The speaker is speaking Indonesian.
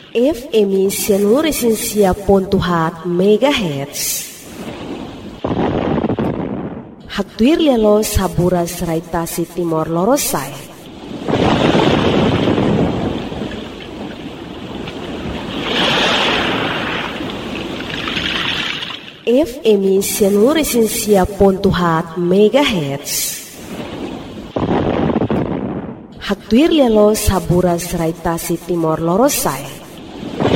FM Seluruh Pontuhat MHz. Haktuir lelo sabura serai tasi Timor Lorosai. FM Seluruh Pontuhat MHz. Haktuir lelo sabura serai tasi Timor Lorosai.